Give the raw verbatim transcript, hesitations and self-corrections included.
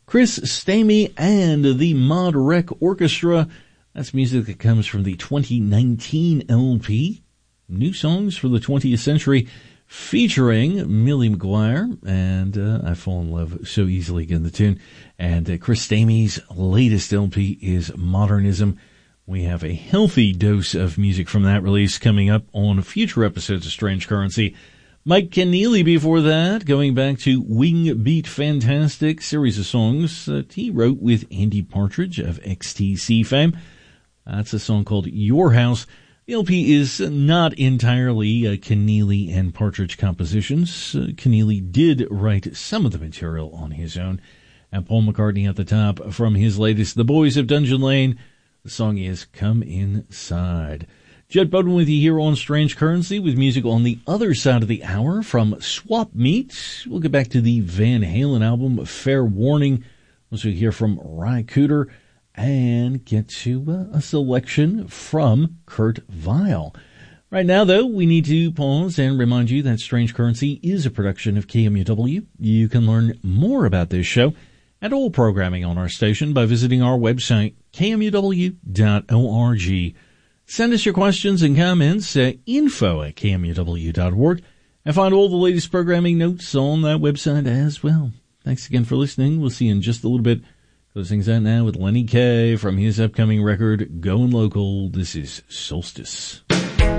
Chris Stamey and the Mod Rec Orchestra. That's music that comes from the twenty nineteen L P, New Songs for the twentieth Century, featuring Millie McGuire, and uh, I Fall in Love So Easily, again, the tune. And uh, Chris Stamey's latest L P is Modernism. We have a healthy dose of music from that release coming up on future episodes of Strange Currency. Mike Keneally before that, going back to Wing Beat Fantastic, series of songs that he wrote with Andy Partridge of X T C fame. That's a song called Your House. The L P is not entirely uh, Keneally and Partridge compositions. Uh, Keneally did write some of the material on his own. And Paul McCartney at the top from his latest, The Boys of Dungeon Lane. The song is Come Inside. Judd Bowden with you here on Strange Currency with music on the other side of the hour from Swap Meet. We'll get back to the Van Halen album, Fair Warning. Once we hear from Ry Cooder and get to uh, a selection from Kurt Vile. Right now, though, we need to pause and remind you that Strange Currency is a production of K M U W. You can learn more about this show and all programming on our station by visiting our website, K M U W dot org. Send us your questions and comments at info at K M U W dot org and find all the latest programming notes on that website as well. Thanks again for listening. We'll see you in just a little bit. Close things out now with Lenny Kaye from his upcoming record, Going Local. This is Solstice.